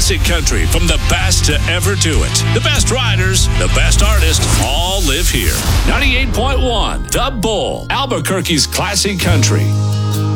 classic country from the best to ever do it. The best riders, the best artists, all live here. 98.1 The Bull, Albuquerque's classic country.